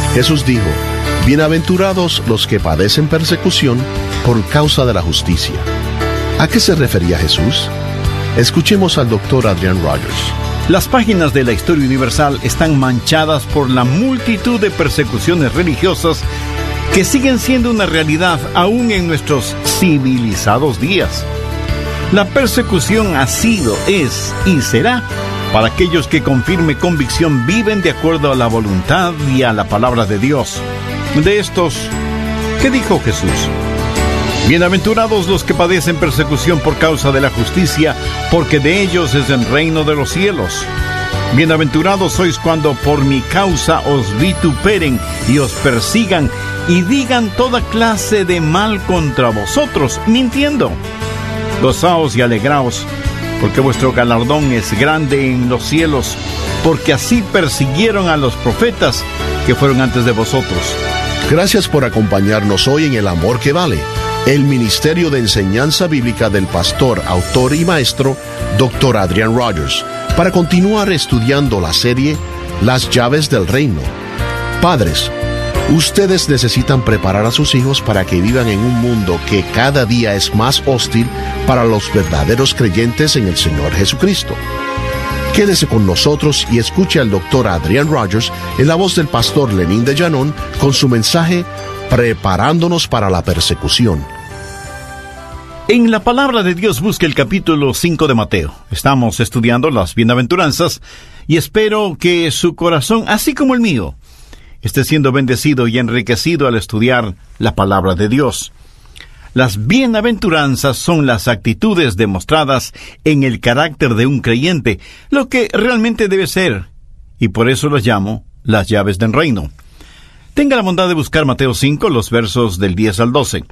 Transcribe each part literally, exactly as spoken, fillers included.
Jesús dijo: bienaventurados los que padecen persecución por causa de la justicia. ¿A qué se refería Jesús? Escuchemos al doctor Adrian Rogers. Las páginas de la historia universal están manchadas por la multitud de persecuciones religiosas que siguen siendo una realidad aún en nuestros civilizados días. La persecución ha sido, es y será para aquellos que con firme convicción viven de acuerdo a la voluntad y a la palabra de Dios. De estos, ¿qué dijo Jesús? Bienaventurados los que padecen persecución por causa de la justicia, porque de ellos es el reino de los cielos. Bienaventurados sois cuando por mi causa os vituperen y os persigan y digan toda clase de mal contra vosotros, mintiendo. Gozaos y alegraos, porque vuestro galardón es grande en los cielos, porque así persiguieron a los profetas que fueron antes de vosotros. Gracias por acompañarnos hoy en El Amor que Vale, el Ministerio de Enseñanza Bíblica del pastor, autor y maestro, doctor Adrian Rogers, para continuar estudiando la serie Las Llaves del Reino. Padres, ustedes necesitan preparar a sus hijos para que vivan en un mundo que cada día es más hostil para los verdaderos creyentes en el Señor Jesucristo. Quédese con nosotros y escuche al doctor Adrian Rogers en la voz del pastor Lenín de Llanón con su mensaje Preparándonos para la persecución. En la palabra de Dios busque el capítulo cinco de Mateo. Estamos estudiando las bienaventuranzas y espero que su corazón, así como el mío, esté siendo bendecido y enriquecido al estudiar la palabra de Dios. Las bienaventuranzas son las actitudes demostradas en el carácter de un creyente, lo que realmente debe ser, y por eso las llamo las llaves del reino. Tenga la bondad de buscar Mateo cinco, los versos del diez al doce.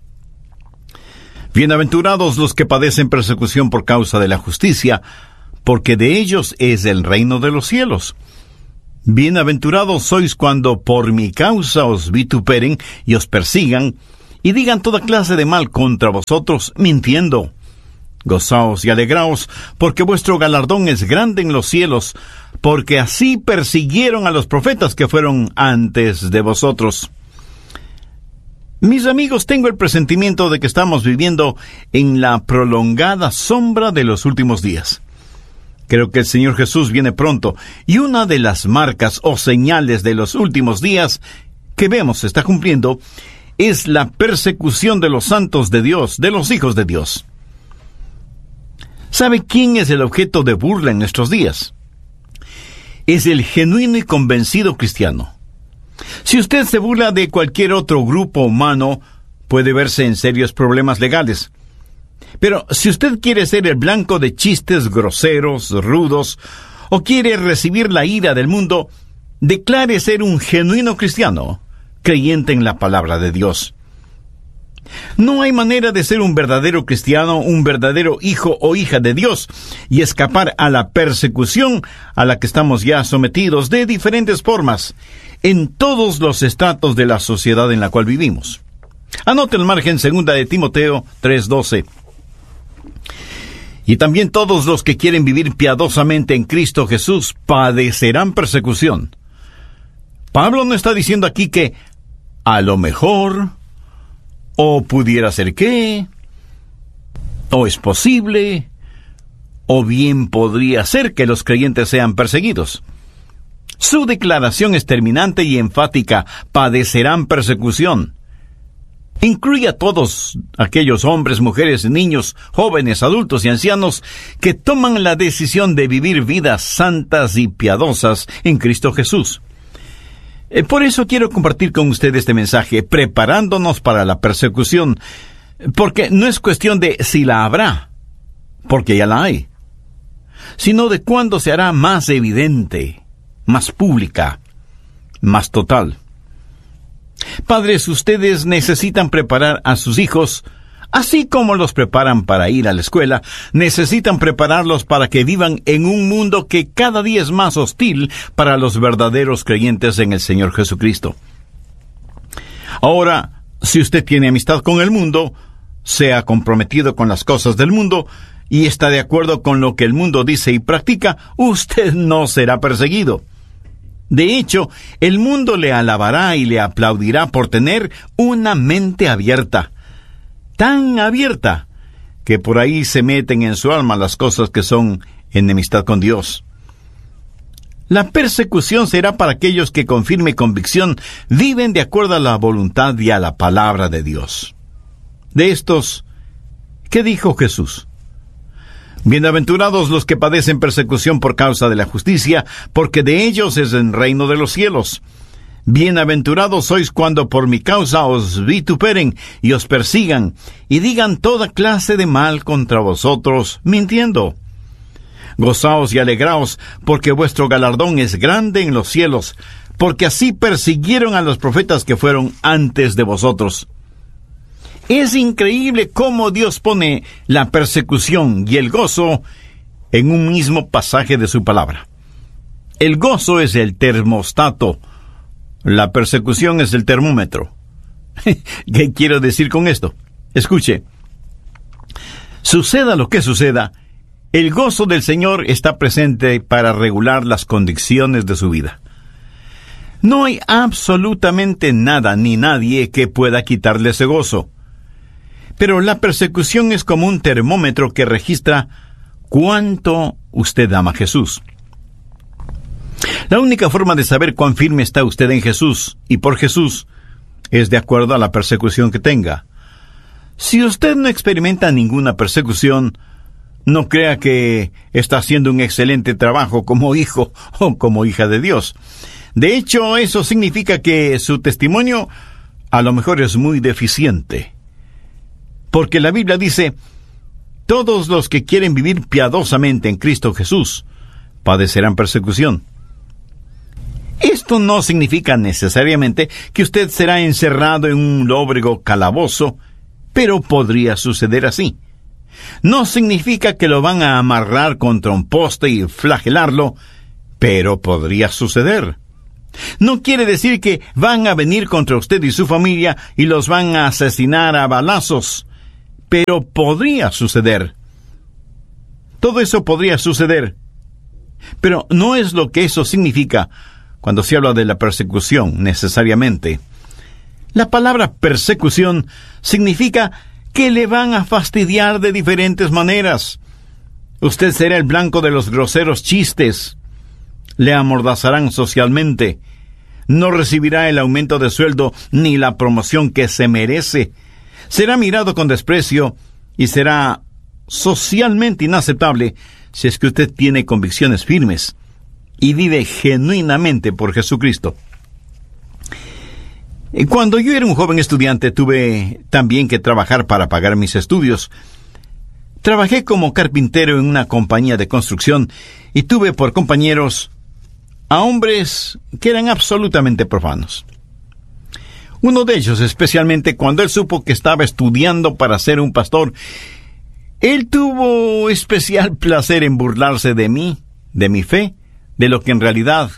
Bienaventurados los que padecen persecución por causa de la justicia, porque de ellos es el reino de los cielos. Bienaventurados sois cuando por mi causa os vituperen y os persigan, y digan toda clase de mal contra vosotros, mintiendo. Gozaos y alegraos, porque vuestro galardón es grande en los cielos, porque así persiguieron a los profetas que fueron antes de vosotros. Mis amigos, tengo el presentimiento de que estamos viviendo en la prolongada sombra de los últimos días. Creo que el Señor Jesús viene pronto, y una de las marcas o señales de los últimos días que vemos se está cumpliendo es la persecución de los santos de Dios, de los hijos de Dios. ¿Sabe quién es el objeto de burla en nuestros días? Es el genuino y convencido cristiano. Si usted se burla de cualquier otro grupo humano, puede verse en serios problemas legales. Pero si usted quiere ser el blanco de chistes groseros, rudos, o quiere recibir la ira del mundo, declare ser un genuino cristiano, creyente en la palabra de Dios. No hay manera de ser un verdadero cristiano, un verdadero hijo o hija de Dios, y escapar a la persecución a la que estamos ya sometidos de diferentes formas, en todos los estratos de la sociedad en la cual vivimos. Anote el margen segunda de Timoteo tres doce. Y también todos los que quieren vivir piadosamente en Cristo Jesús padecerán persecución. Pablo no está diciendo aquí que a lo mejor, o pudiera ser que, o es posible, o bien podría ser que los creyentes sean perseguidos. Su declaración es terminante y enfática: padecerán persecución. Incluye a todos aquellos hombres, mujeres, niños, jóvenes, adultos y ancianos que toman la decisión de vivir vidas santas y piadosas en Cristo Jesús. Por eso quiero compartir con usted este mensaje, preparándonos para la persecución, porque no es cuestión de si la habrá, porque ya la hay, sino de cuándo se hará más evidente, más pública, más total. Padres, ustedes necesitan preparar a sus hijos, así como los preparan para ir a la escuela. Necesitan prepararlos para que vivan en un mundo que cada día es más hostil para los verdaderos creyentes en el Señor Jesucristo. Ahora, si usted tiene amistad con el mundo, sea comprometido con las cosas del mundo y está de acuerdo con lo que el mundo dice y practica, usted no será perseguido. De hecho, el mundo le alabará y le aplaudirá por tener una mente abierta, tan abierta, que por ahí se meten en su alma las cosas que son enemistad con Dios. La persecución será para aquellos que con firme convicción viven de acuerdo a la voluntad y a la palabra de Dios. De estos, ¿qué dijo Jesús? Bienaventurados los que padecen persecución por causa de la justicia, porque de ellos es el reino de los cielos. Bienaventurados sois cuando por mi causa os vituperen y os persigan, y digan toda clase de mal contra vosotros, mintiendo. Gozaos y alegraos, porque vuestro galardón es grande en los cielos, porque así persiguieron a los profetas que fueron antes de vosotros. Es increíble cómo Dios pone la persecución y el gozo en un mismo pasaje de su palabra. El gozo es el termostato, la persecución es el termómetro. ¿Qué quiero decir con esto? Escuche, suceda lo que suceda, el gozo del Señor está presente para regular las condiciones de su vida. No hay absolutamente nada ni nadie que pueda quitarle ese gozo. Pero la persecución es como un termómetro que registra cuánto usted ama a Jesús. La única forma de saber cuán firme está usted en Jesús y por Jesús es de acuerdo a la persecución que tenga. Si usted no experimenta ninguna persecución, no crea que está haciendo un excelente trabajo como hijo o como hija de Dios. De hecho, eso significa que su testimonio a lo mejor es muy deficiente. Porque la Biblia dice, todos los que quieren vivir piadosamente en Cristo Jesús padecerán persecución. Esto no significa necesariamente que usted será encerrado en un lóbrego calabozo, pero podría suceder así. No significa que lo van a amarrar contra un poste y flagelarlo, pero podría suceder. No quiere decir que van a venir contra usted y su familia y los van a asesinar a balazos, pero podría suceder. Todo eso podría suceder. Pero no es lo que eso significa cuando se habla de la persecución, necesariamente. La palabra persecución significa que le van a fastidiar de diferentes maneras. Usted será el blanco de los groseros chistes. Le amordazarán socialmente. No recibirá el aumento de sueldo ni la promoción que se merece. Será mirado con desprecio y será socialmente inaceptable si es que usted tiene convicciones firmes y vive genuinamente por Jesucristo. Cuando yo era un joven estudiante, tuve también que trabajar para pagar mis estudios. Trabajé como carpintero en una compañía de construcción y tuve por compañeros a hombres que eran absolutamente profanos. Uno de ellos, especialmente cuando él supo que estaba estudiando para ser un pastor, él tuvo especial placer en burlarse de mí, de mi fe, de lo que en realidad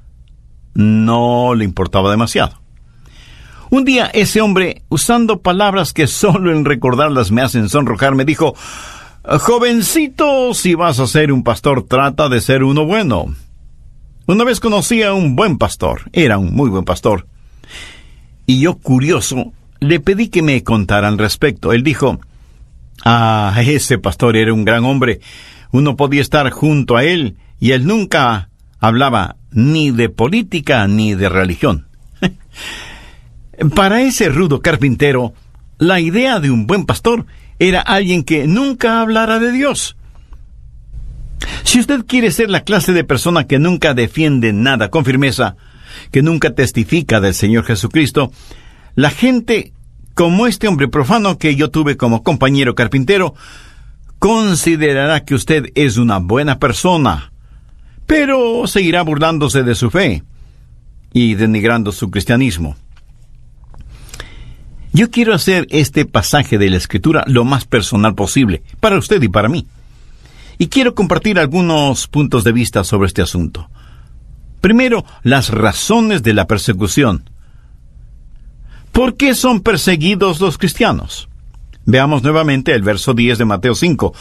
no le importaba demasiado. Un día ese hombre, usando palabras que solo en recordarlas me hacen sonrojar, me dijo, «Jovencito, si vas a ser un pastor, trata de ser uno bueno». Una vez conocí a un buen pastor, era un muy buen pastor. Y yo, curioso, le pedí que me contara al respecto. Él dijo, «Ah, ese pastor era un gran hombre. Uno podía estar junto a él y él nunca hablaba ni de política ni de religión». Para ese rudo carpintero, la idea de un buen pastor era alguien que nunca hablara de Dios. Si usted quiere ser la clase de persona que nunca defiende nada con firmeza, que nunca testifica del Señor Jesucristo, la gente, como este hombre profano que yo tuve como compañero carpintero, considerará que usted es una buena persona, pero seguirá burlándose de su fe y denigrando su cristianismo. Yo quiero hacer este pasaje de la Escritura lo más personal posible, para usted y para mí. Y quiero compartir algunos puntos de vista sobre este asunto. Primero, las razones de la persecución. ¿Por qué son perseguidos los cristianos? Veamos nuevamente el verso diez de Mateo cinco.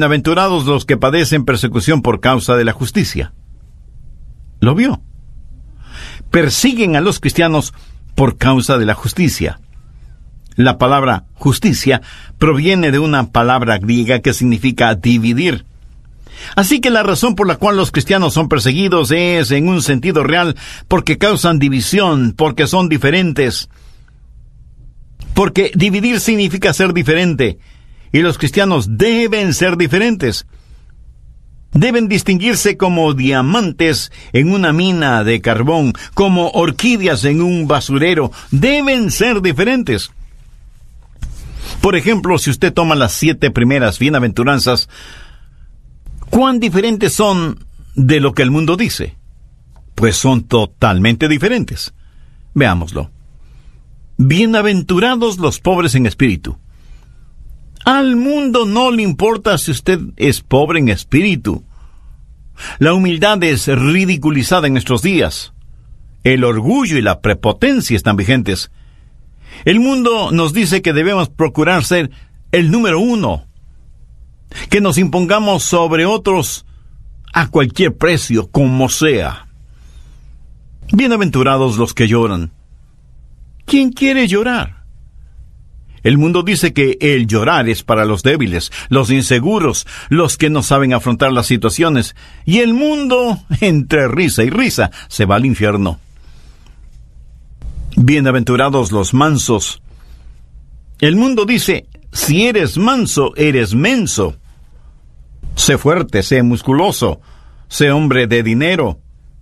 Bienaventurados los que padecen persecución por causa de la justicia. ¿Lo vio? persiguen a los cristianos por causa de la justicia. La palabra justicia proviene de una palabra griega que significa dividir. Así que la razón por la cual los cristianos son perseguidos es, en un sentido real, porque causan división, porque son diferentes. Porque dividir significa ser diferente, y los cristianos deben ser diferentes. Deben distinguirse como diamantes en una mina de carbón, como orquídeas en un basurero. Deben ser diferentes. Por ejemplo, si usted toma las siete primeras bienaventuranzas, ¿cuán diferentes son de lo que el mundo dice? Pues son totalmente diferentes. Veámoslo. Bienaventurados los pobres en espíritu. Al mundo no le importa si usted es pobre en espíritu. La humildad es ridiculizada en nuestros días. El orgullo y la prepotencia están vigentes. El mundo nos dice que debemos procurar ser el número uno, que nos impongamos sobre otros a cualquier precio, como sea. Bienaventurados los que lloran. ¿Quién quiere llorar? El mundo dice que el llorar es para los débiles, los inseguros, los que no saben afrontar las situaciones. Y el mundo, entre risa y risa, se va al infierno. Bienaventurados los mansos. El mundo dice, si eres manso, eres menso. Sé fuerte, sé musculoso, sé hombre de dinero.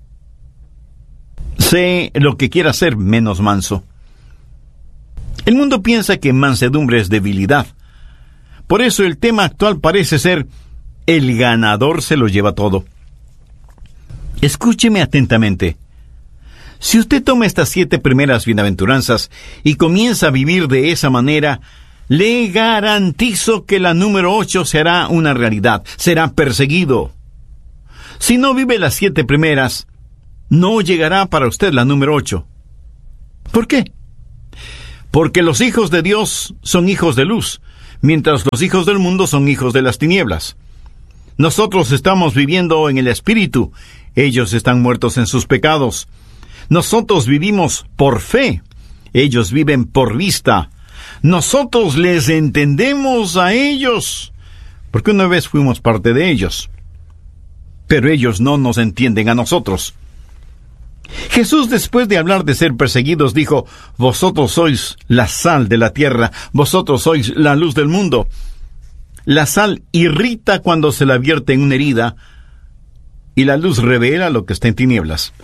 Sé lo que quieras ser, menos manso. El mundo piensa que mansedumbre es debilidad. Por eso el tema actual parece ser, el ganador se lo lleva todo. Escúcheme atentamente. Si usted toma estas siete primeras bienaventuranzas y comienza a vivir de esa manera, le garantizo que la número ocho será una realidad, será perseguido. Si no vive las siete primeras, no llegará para usted la número ocho. ¿Por qué? Porque los hijos de Dios son hijos de luz, mientras los hijos del mundo son hijos de las tinieblas. Nosotros estamos viviendo en el Espíritu, ellos están muertos en sus pecados. Nosotros vivimos por fe, ellos viven por vista. Nosotros les entendemos a ellos, porque una vez fuimos parte de ellos, pero ellos no nos entienden a nosotros. Jesús, después de hablar de ser perseguidos, dijo, vosotros sois la sal de la tierra, vosotros sois la luz del mundo. La sal irrita cuando se la vierte en una herida, y la luz revela lo que está en tinieblas.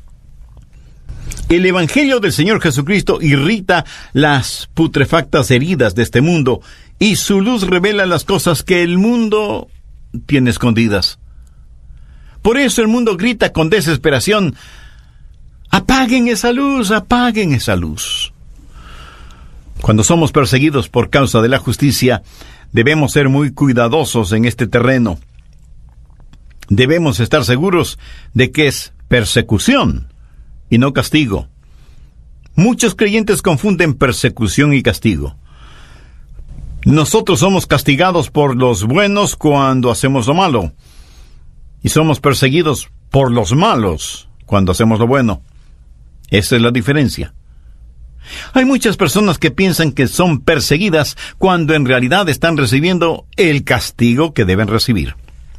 El Evangelio del Señor Jesucristo irrita las putrefactas heridas de este mundo, y su luz revela las cosas que el mundo tiene escondidas. Por eso el mundo grita con desesperación, apaguen esa luz, apaguen esa luz. Cuando somos perseguidos por causa de la justicia, debemos ser muy cuidadosos en este terreno. Debemos estar seguros de que es persecución y no castigo. Muchos creyentes confunden persecución y castigo. Nosotros somos castigados por los buenos cuando hacemos lo malo, y somos perseguidos por los malos cuando hacemos lo bueno. Esa es la diferencia. Hay muchas personas que piensan que son perseguidas cuando en realidad están recibiendo el castigo que deben recibir.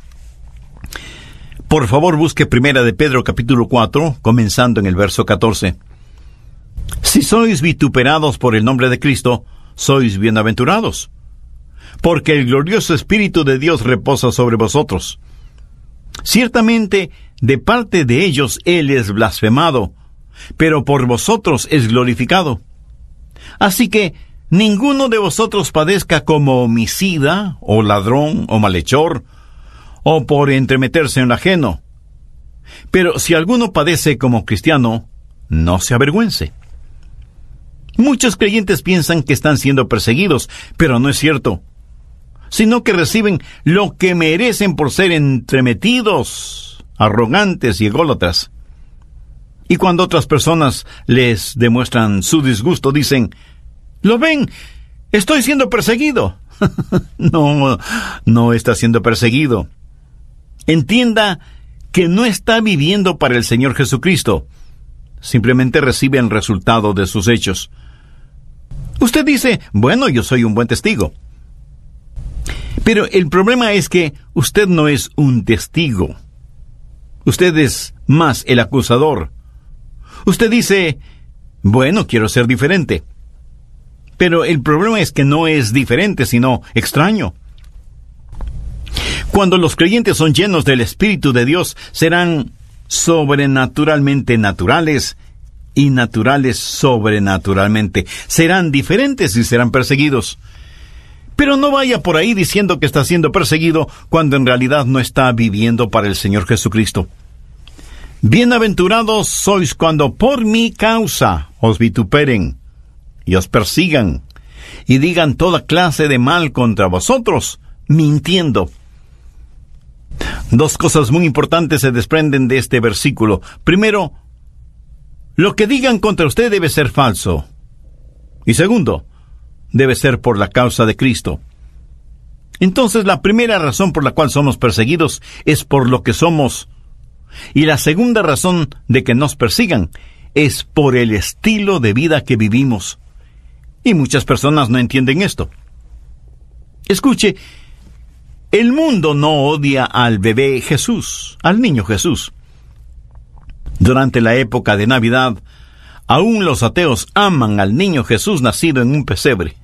Por favor, busque Primera de Pedro capítulo cuatro, comenzando en el verso catorce. Si sois vituperados por el nombre de Cristo, sois bienaventurados, porque el glorioso Espíritu de Dios reposa sobre vosotros. Ciertamente, de parte de ellos Él es blasfemado, pero por vosotros es glorificado. Así que ninguno de vosotros padezca como homicida, o ladrón, o malhechor, o por entremeterse en lo ajeno. Pero si alguno padece como cristiano, no se avergüence. Muchos creyentes piensan que están siendo perseguidos, pero no es cierto, sino que reciben lo que merecen por ser entremetidos, arrogantes y ególatras. Y cuando otras personas les demuestran su disgusto, dicen, ¿lo ven? Estoy siendo perseguido. No, no está siendo perseguido. Entienda que no está viviendo para el Señor Jesucristo, simplemente recibe el resultado de sus hechos. Usted dice, bueno, yo soy un buen testigo. Pero el problema es que usted no es un testigo. Usted es más el acusador. Usted dice, bueno, quiero ser diferente. Pero el problema es que no es diferente, sino extraño. Cuando los creyentes son llenos del Espíritu de Dios, serán sobrenaturalmente naturales y naturales sobrenaturalmente. Serán diferentes y serán perseguidos. Pero no vaya por ahí diciendo que está siendo perseguido cuando en realidad no está viviendo para el Señor Jesucristo. Bienaventurados sois cuando por mi causa os vituperen y os persigan y digan toda clase de mal contra vosotros, mintiendo. Dos cosas muy importantes se desprenden de este versículo. Primero, lo que digan contra usted debe ser falso. Y segundo, debe ser por la causa de Cristo. Entonces, la primera razón por la cual somos perseguidos es por lo que somos. Y la segunda razón de que nos persigan es por el estilo de vida que vivimos. Y muchas personas no entienden esto. Escuche, el mundo no odia al bebé Jesús, al niño Jesús. Durante la época de Navidad, aún los ateos aman al niño Jesús nacido en un pesebre.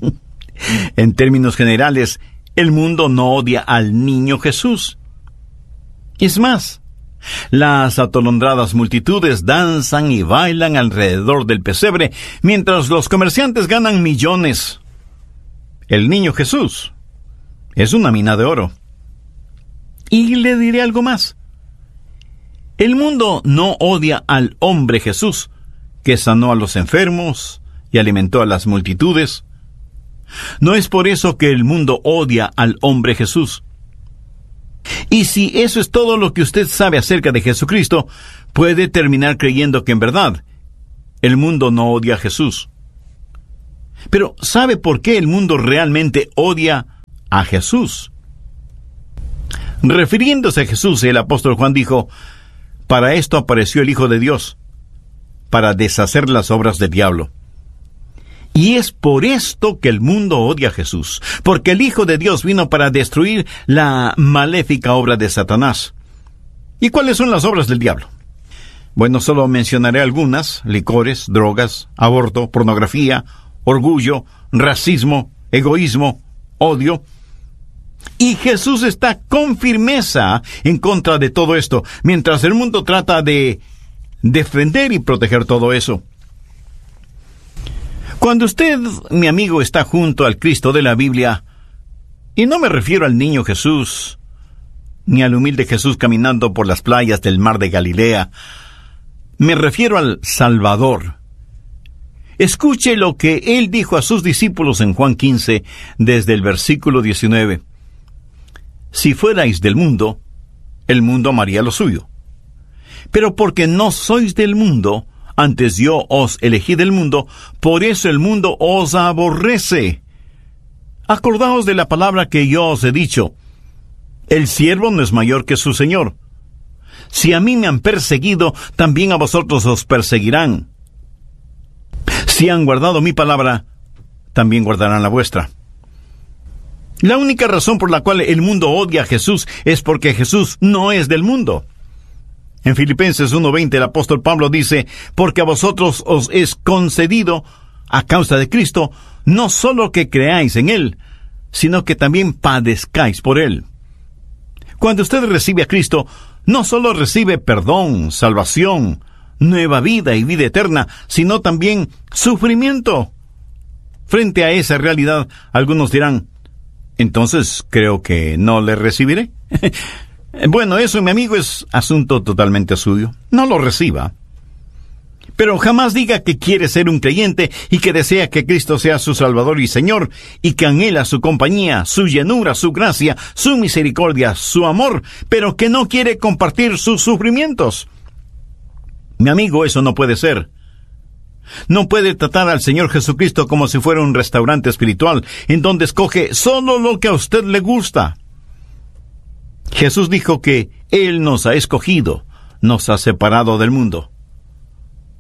En términos generales, el mundo no odia al niño Jesús. Es más, las atolondradas multitudes danzan y bailan alrededor del pesebre, mientras los comerciantes ganan millones. El niño Jesús es una mina de oro. Y le diré algo más. El mundo no odia al hombre Jesús, que sanó a los enfermos y alimentó a las multitudes. No es por eso que el mundo odia al hombre Jesús. Y si eso es todo lo que usted sabe acerca de Jesucristo, puede terminar creyendo que en verdad el mundo no odia a Jesús. Pero ¿sabe por qué el mundo realmente odia a Jesús? Refiriéndose a Jesús, el apóstol Juan dijo, para esto apareció el Hijo de Dios, para deshacer las obras del diablo. Y es por esto que el mundo odia a Jesús, porque el Hijo de Dios vino para destruir la maléfica obra de Satanás. ¿Y cuáles son las obras del diablo? Bueno, solo mencionaré algunas: licores, drogas, aborto, pornografía, orgullo, racismo, egoísmo, odio. Y Jesús está con firmeza en contra de todo esto, mientras el mundo trata de defender y proteger todo eso. Cuando usted, mi amigo, está junto al Cristo de la Biblia, y no me refiero al niño Jesús, ni al humilde Jesús caminando por las playas del mar de Galilea, me refiero al Salvador. Escuche lo que Él dijo a sus discípulos en Juan quince, desde el versículo diecinueve. Si fuerais del mundo, el mundo amaría lo suyo. Pero porque no sois del mundo, antes yo os elegí del mundo, por eso el mundo os aborrece. Acordaos de la palabra que yo os he dicho. El siervo no es mayor que su señor. Si a mí me han perseguido, también a vosotros os perseguirán. Si han guardado mi palabra, también guardarán la vuestra. La única razón por la cual el mundo odia a Jesús es porque Jesús no es del mundo. En Filipenses uno veinte el apóstol Pablo dice, porque a vosotros os es concedido, a causa de Cristo, no solo que creáis en Él, sino que también padezcáis por Él. Cuando usted recibe a Cristo, no solo recibe perdón, salvación, nueva vida y vida eterna, sino también sufrimiento. Frente a esa realidad, algunos dirán, entonces creo que no le recibiré. Bueno, eso, mi amigo, es asunto totalmente suyo. No lo reciba. Pero jamás diga que quiere ser un creyente y que desea que Cristo sea su Salvador y Señor, y que anhela su compañía, su llenura, su gracia, su misericordia, su amor, pero que no quiere compartir sus sufrimientos. Mi amigo, eso no puede ser. No puede tratar al Señor Jesucristo como si fuera un restaurante espiritual, en donde escoge solo lo que a usted le gusta. Jesús dijo que Él nos ha escogido, nos ha separado del mundo.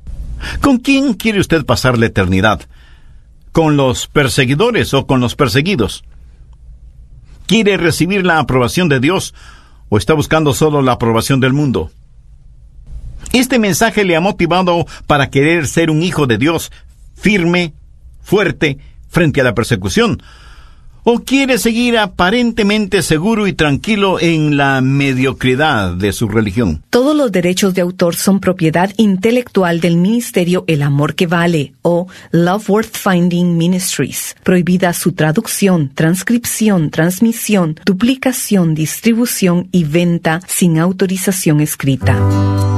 ¿Con quién quiere usted pasar la eternidad? ¿Con los perseguidores o con los perseguidos? ¿Quiere recibir la aprobación de Dios o está buscando solo la aprobación del mundo? Este mensaje le ha motivado para querer ser un hijo de Dios firme, fuerte, frente a la persecución. ¿O quiere seguir aparentemente seguro y tranquilo en la mediocridad de su religión? Todos los derechos de autor son propiedad intelectual del ministerio El Amor que Vale, o Love Worth Finding Ministries. Prohibida su traducción, transcripción, transmisión, duplicación, distribución y venta sin autorización escrita.